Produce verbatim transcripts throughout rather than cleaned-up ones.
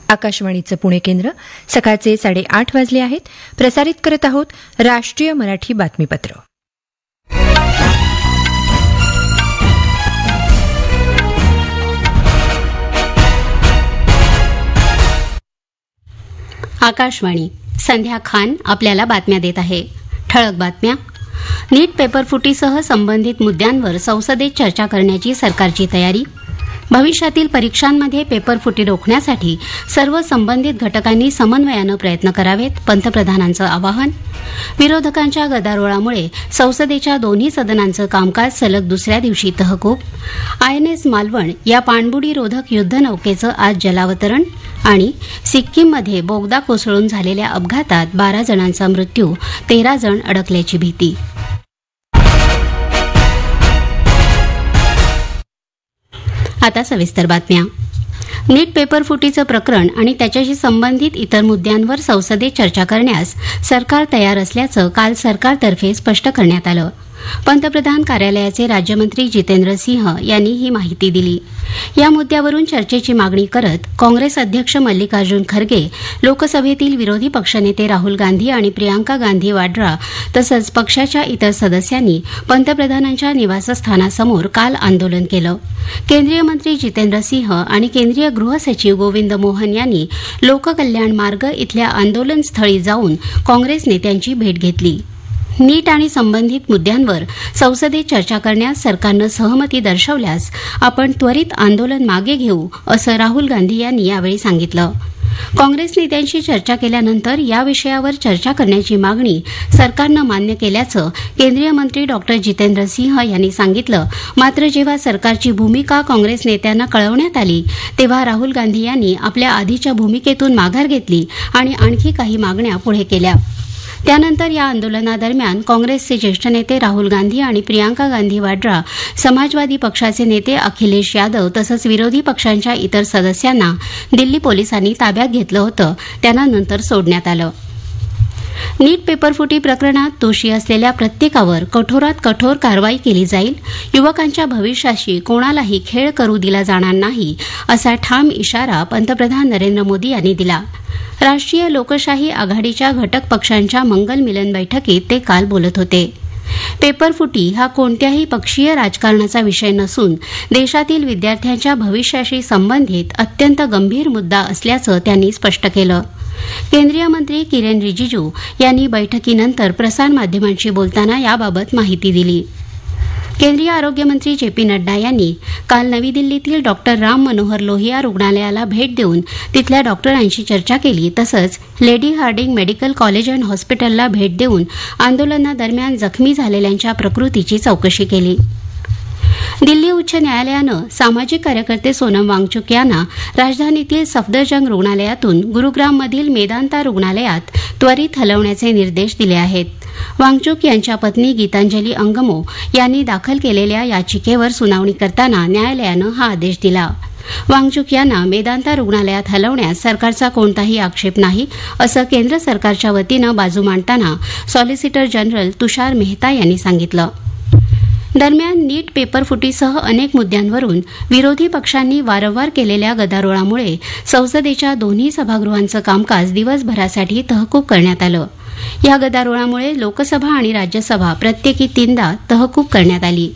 आकाशवाणीचं पुणे केंद्र सकाळचे साडेआठ वाजले आहेत. प्रसारित करत आहोत राष्ट्रीय मराठी बातमीपत्र. आकाशवाणी. संध्या खान आपल्याला बातम्या देत आहे. ठळक बातम्या. नीट पेपरफुटीसह संबंधित मुद्द्यांवर संसदेत चर्चा करण्याची सरकारची तयारी. भविष्यातील परीक्षांमध्ये पेपरफुटी रोखण्यासाठी सर्व संबंधित घटकांनी समन्वयानं प्रयत्न करावेत, पंतप्रधानांचं आवाहन. विरोधकांच्या गदारोळामुळे संसदेच्या दोन्ही सदनांचं कामकाज सलग दुसऱ्या दिवशी तहकूब. आयएनएस मालवण या पाणबुडीरोधक युद्धनौकेचं आज जलावतरण. आणि सिक्कीममध्ये बोगदा कोसळून झालेल्या अपघातात बारा जणांचा मृत्यू, तेरा जण अडकल्याची भीती. आता सविस्तर बातम्या. नीट पेपरफुटीचं प्रकरण आणि त्याच्याशी संबंधित इतर मुद्द्यांवर संसदेत चर्चा करण्यास सरकार तयार असल्याचं काल सरकारतर्फे स्पष्ट करण्यात आलं. पंतप्रधान कार्यालयाचे राज्यमंत्री जितेंद्र सिंह यांनी ही माहिती दिली. या मुद्द्यावरून चर्चेची मागणी करत काँग्रेस अध्यक्ष मल्लिकार्जुन खरगे, लोकसभेतील विरोधी पक्षनेते राहुल गांधी आणि प्रियांका गांधी वाड्रा तसंच पक्षाच्या इतर सदस्यांनी पंतप्रधानांच्या निवासस्थानासमोर काल आंदोलन केलं. केंद्रीय मंत्री जितेंद्र सिंह आणि केंद्रीय गृह सचिव गोविंद मोहन यांनी लोककल्याण मार्ग इथल्या आंदोलनस्थळी जाऊन काँग्रेस नेत्यांची भेट घेतली. नीट आणि संबंधित मुद्द्यांवर संसदेत चर्चा करण्यास सरकारनं सहमती दर्शवल्यास आपण त्वरित आंदोलन मागे घेऊ, असं राहुल गांधी यांनी यावेळी सांगितलं. काँग्रेस नेत्यांशी चर्चा केल्यानंतर या विषयावर चर्चा करण्याची मागणी सरकारनं मान्य केल्याचं केंद्रीय मंत्री डॉक्टर जितेंद्र सिंह यांनी सांगितलं. मात्र जेव्हा सरकारची भूमिका काँग्रेस नेत्यांना कळवण्यात आली तेव्हा राहुल गांधी यांनी आपल्या आधीच्या भूमिकेतून माघार घेतली आणि आणखी काही मागण्या पुढे केल्या. त्यानंतर या आंदोलनादरम्यान काँग्रेसचे ज्येष्ठ नेते राहुल गांधी आणि प्रियांका गांधी वाड्रा, समाजवादी पक्षाचे नेते अखिलेश यादव तसंच विरोधी पक्षांच्या इतर सदस्यांना दिल्ली पोलिसांनी ताब्यात घेतलं होतं. त्यांना नंतर सोडण्यात आलं. नीट पेपरफुटी प्रकरणात दोषी असलेल्या प्रत्येकावर कठोरात कठोर कारवाई केली जाईल. युवकांच्या भविष्याशी कोणालाही खेळ करू दिला जाणार नाही, असा ठाम इशारा पंतप्रधान नरेंद्र मोदी यांनी दिला. राष्ट्रीय लोकशाही आघाडीच्या घटक पक्षांच्या मंगल मिलन बैठकीत ते काल बोलत होते. पेपरफुटी हा कोणत्याही पक्षीय राजकारणाचा विषय नसून देशातील विद्यार्थ्यांच्या भविष्याशी संबंधित अत्यंत गंभीर मुद्दा असल्याचं त्यांनी स्पष्ट केलं. केंद्रीय मंत्री किरेन रिजिजू यांनी बैठकीनंतर प्रसारमाध्यमांशी बोलताना याबाबत माहिती दिली. केंद्रीय आरोग्य मंत्री जे पी नड्डा यांनी काल नवी दिल्लीतील डॉक्टर राम मनोहर लोहिया रुग्णालयाला भेट देऊन तिथल्या डॉक्टरांशी चर्चा केली. तसंच lady Hardinge medical college and हॉस्पिटलला भेट देऊन आंदोलनादरम्यान जखमी झालेल्यांच्या प्रकृतीची चौकशी केली. दिल्ली उच्च न्यायालयानं सामाजिक कार्यकर्ते सोनम वांगचुक यांना राजधानीतील सफदरजंग रुग्णालयातून गुरुग्राममधील मेदांता रुग्णालयात त्वरित हलवण्याचे निर्देश दिले आहेत. वांगचुक यांच्या पत्नी गीतांजली अंगमो यांनी दाखल केलेल्या याचिकेवर सुनावणी करताना न्यायालयानं हा आदेश दिला. वांगचुक यांना मेदांता रुग्णालयात हलवण्यास सरकारचा कोणताही आक्षेप नाही, असं केंद्र सरकारच्या वतीनं बाजू मांडताना सॉलिसिटर जनरल तुषार मेहता यांनी सांगितलं. दरम्यान नीट पेपरफुटीसह अनेक मुद्द्यांवरून विरोधी पक्षांनी वारंवार केलेल्या गदारोळामुळे संसदेच्या दोन्ही सभागृहांचं कामकाज दिवसभरासाठी तहकूब करण्यात आलं. या गदारोळामुळे लोकसभा आणि राज्यसभा प्रत्येकी तीनदा तहकूब करण्यात आली.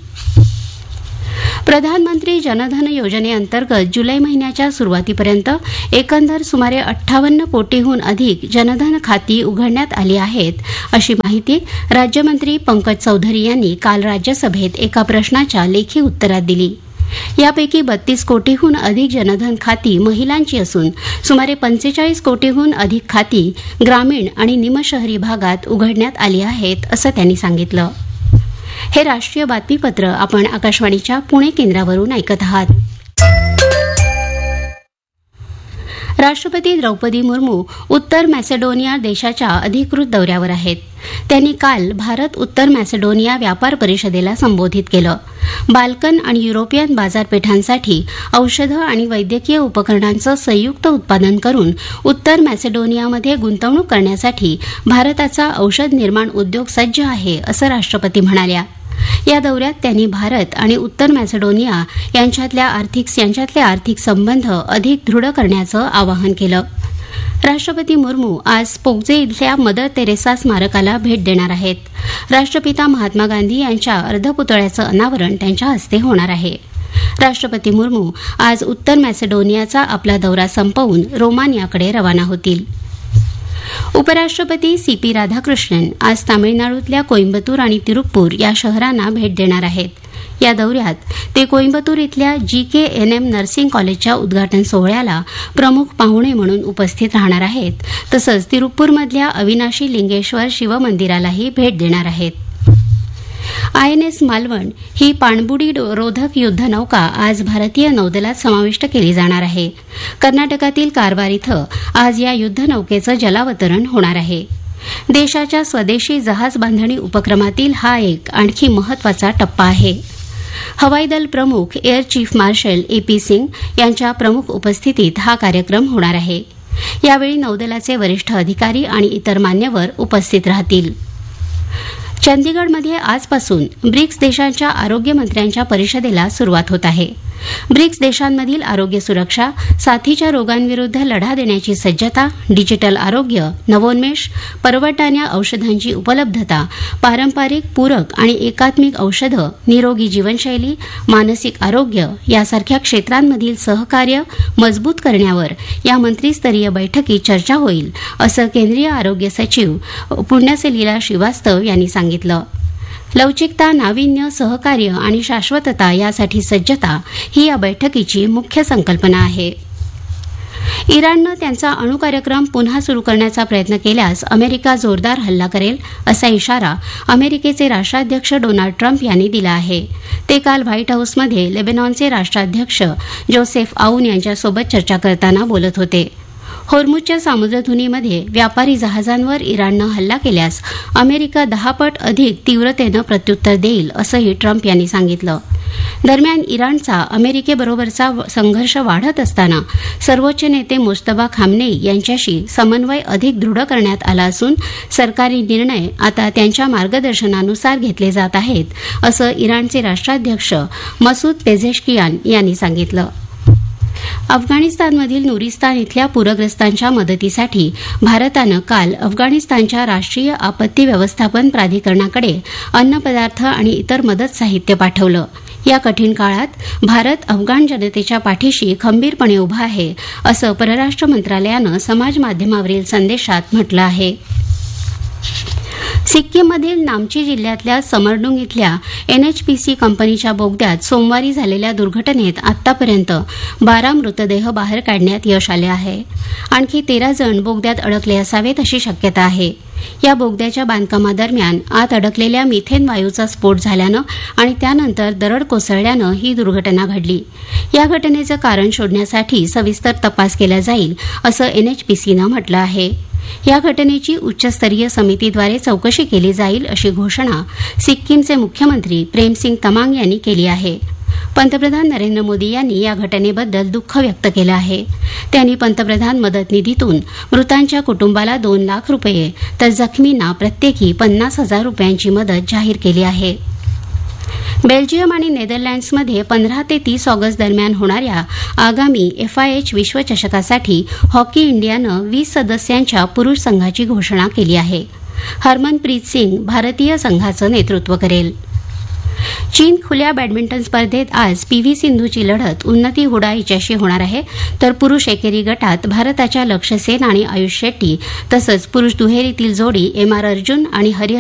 प्रधानमंत्री जनधन योजनेअंतर्गत जुलै महिन्याच्या सुरुवातीपर्यंत एकंदर सुमारे अठ्ठावन्न कोटीहून अधिक जनधन खाती उघडण्यात आली आहेत, अशी माहिती राज्यमंत्री पंकज चौधरी यांनी काल राज्यसभेत एका प्रश्नाच्या लेखी उत्तरात दिली. यापैकी बत्तीस कोटीहून अधिक जनधन खाती महिलांची असून सुमारे पंचेचाळीस कोटीहून अधिक खाती ग्रामीण आणि निमशहरी भागात उघडण्यात आली आहेत, असं त्यांनी सांगितलं. हे राष्ट्रीय बातमीपत्र आपण आकाशवाणीच्या पुणे केंद्रावरून ऐकत आहात. राष्ट्रपती द्रौपदी मुर्मू उत्तर मॅसेडोनिया देशाच्या अधिकृत दौऱ्यावर आहेत. त्यांनी काल भारत उत्तर मॅसेडोनिया व्यापार परिषदेला संबोधित केलं. बाल्कन आणि युरोपियन बाजारपेठांसाठी औषधं आणि वैद्यकीय उपकरणांचं संयुक्त उत्पादन करून उत्तर मॅसेडोनियामध्ये गुंतवणूक करण्यासाठी भारताचा औषध निर्माण उद्योग सज्ज आहे, असं राष्ट्रपती म्हणाल्या. या दौऱ्यात त्यांनी भारत आणि उत्तर मॅसेडोनिया यांच्यातल्या आर्थिक यांच्यातले आर्थिक संबंध अधिक दृढ करण्याचं आवाहन केलं. राष्ट्रपती मुर्मू आज पोग्जे इथल्या मदर तेरेसा स्मारकाला भेट देणार आहेत. राष्ट्रपिता महात्मा गांधी यांच्या अर्धपुतळ्याचं अनावरण त्यांच्या हस्ते होणार आहे. राष्ट्रपती मुर्मू आज उत्तर मॅसेडोनियाचा आपला दौरा संपवून रोमानियाकडे रवाना होतील. उपराष्ट्रपती सी पी राधाकृष्णन आज तामिळनाडूतल्या कोइंबतूर आणि तिरुप्पूर या शहरांना भेट देणार आहेत. या दौऱ्यात ते कोइंबतूर इथल्या जी के एन एम नर्सिंग कॉलेजच्या उद्घाटन सोहळ्याला प्रमुख पाहुणे म्हणून उपस्थित राहणार आहेत. तसंच तिरुप्पूरमधल्या अविनाशी लिंगेश्वर शिवमंदिरालाही भेट देणार आहेत. आय एन एस मालवण ही पाणबुडी रोधक युद्धनौका आज भारतीय नौदलात समाविष्ट केली जाणार आहे. कर्नाटकातील कारवार इथं आज या युद्धनौकेचं जलावतरण होणार आहे. देशाच्या स्वदेशी जहाज बांधणी उपक्रमातील हा एक आणखी महत्वाचा टप्पा आहे. हवाई दल प्रमुख air chief marshal A P Singh यांच्या प्रमुख उपस्थितीत हा कार्यक्रम होणार आहे. यावेळी नौदलाचे वरिष्ठ अधिकारी आणि इतर मान्यवर उपस्थित राहतील. चंदीगडमध्ये आजपासून ब्रिक्स देशांच्या आरोग्य मंत्र्यांच्या परिषदेला सुरुवात होत आहे. ब्रिक्स देशांमधील आरोग्य सुरक्षा, साथीच्या रोगांविरुद्ध लढा देण्याची सज्जता, डिजिटल आरोग्य, नवोन्मेष, परवडणाऱ्या औषधांची उपलब्धता, पारंपरिक, पूरक आणि एकात्मिक औषधं, निरोगी जीवनशैली, मानसिक आरोग्य यासारख्या क्षेत्रांमधील सहकार्य मजबूत करण्यावर या मंत्रीस्तरीय बैठकीत चर्चा होईल, असं केंद्रीय आरोग्य सचिव पुण्यसलीला श्रीवास्तव यांनी सांगितलं. लवचिकता, नाविन्य, सहकार्य आणि शाश्वतता यासाठी सज्जता ही या बैठकीची मुख्य संकल्पना आहे. इराणनं त्यांचा अणुकार्यक्रम पुन्हा सुरू करण्याचा प्रयत्न केल्यास अमेरिका जोरदार हल्ला करेल असा इशारा अमेरिकेचे राष्ट्राध्यक्ष डोनाल्ड ट्रम्प यांनी दिला आहे. ते काल व्हाईट हाऊसमध्ये लेबनॉनचे राष्ट्राध्यक्ष जोसेफ आऊन यांच्यासोबत चर्चा करताना बोलत होते. होर्मुझच्या सामुद्रधुनीमध्ये व्यापारी जहाजांवर इराणनं हल्ला केल्यास अमेरिका दहा पट अधिक तीव्रतेनं प्रत्युत्तर देईल असंही ट्रम्प यांनी सांगितलं. दरम्यान इराणचा अमेरिकेबरोबरचा संघर्ष वाढत असताना सर्वोच्च नेते मुस्तफा खामनेई यांच्याशी समन्वय अधिक दृढ करण्यात आला असून सरकारी निर्णय आता त्यांच्या मार्गदर्शनानुसार घेतले जात आहेत, असं इराणचे राष्ट्राध्यक्ष मसूद पेझेशकियान यांनी सांगितलं. अफगाणिस्तानमधील नुरिस्तान इथल्या पूरग्रस्तांच्या मदतीसाठी भारतानं काल अफगाणिस्तानच्या राष्ट्रीय आपत्ती व्यवस्थापन प्राधिकरणाकडे अन्नपदार्थ आणि इतर मदत साहित्य पाठवलं. या कठीण काळात भारत अफगाण जनतेच्या पाठीशी खंबीरपणे उभा आहे, असं परराष्ट्र मंत्रालयानं समाज माध्यमावरील संदेशात म्हटलं आहे. सिक्कीममधील नामची जिल्ह्यातल्या समरडुंग इथल्या एनएचपीसी कंपनीच्या बोगद्यात सोमवारी झालेल्या दुर्घटनेत आतापर्यंत बारा मृतदेह बाहेर काढण्यात यश आले आहे. आणखी तेरा जण बोगद्यात अडकले असावेत अशी शक्यता आहे. या बोगद्याच्या बांधकामादरम्यान आत अडकलेल्या मिथेन वायूचा स्फोट झाल्यानं आणि त्यानंतर दरड कोसळल्यानं ही दुर्घटना घडली. या घटनेचं कारण शोधण्यासाठी सविस्तर तपास केला जाईल, असं एनएचपीसीनं म्हटलं आहे. या घटनेची उच्चस्तरीय समितीद्वारे चौकशी केली जाईल अशी घोषणा सिक्कीमचे मुख्यमंत्री प्रेमसिंग तमांग यांनी केली आहे. पंतप्रधान नरेंद्र मोदी यांनी या घटनेबद्दल दुःख व्यक्त केलं आहे. त्यांनी पंतप्रधान मदत निधीतून मृतांच्या कुटुंबाला दोन लाख रुपये तर जखमींना प्रत्येकी पन्नास हजार रुपयांची मदत जाहीर केली आहे. बेल्जियम आणि नेदरलँड्समध्ये पंधरा ते तीस ऑगस्ट दरम्यान होणाऱ्या आगामी एफआयएच विश्वचषकासाठी हॉकी इंडियानं वीस सदस्यांच्या पुरुष संघाची घोषणा केली आहे. हरमनप्रीत सिंग भारतीय संघाचं नेतृत्व करेल. चीन खुल्या बॅडमिंटन स्पर्धेत आज पी व्ही सिंधूची लढत उन्नती हुडा हिच्याशी होणार आहे, तर पुरुष एकेरी गटात भारताच्या लक्ष्य सेन आणि आयुष शेट्टी तसंच पुरुष दुहेरीतील जोडी एम आर अर्जुन आणि हरिहर